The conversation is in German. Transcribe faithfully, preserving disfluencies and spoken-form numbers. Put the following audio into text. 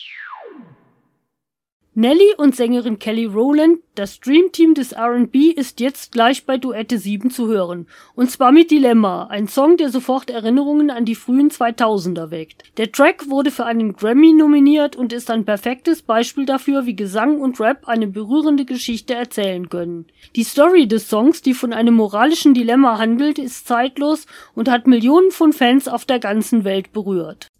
Nelly und Sängerin Kelly Rowland, das Dreamteam des R and B, ist jetzt gleich bei Duette sieben zu hören. Und zwar mit Dilemma, ein Song, der sofort Erinnerungen an die frühen zweitausender weckt. Der Track wurde für einen Grammy nominiert und ist ein perfektes Beispiel dafür, wie Gesang und Rap eine berührende Geschichte erzählen können. Die Story des Songs, die von einem moralischen Dilemma handelt, ist zeitlos und hat Millionen von Fans auf der ganzen Welt berührt.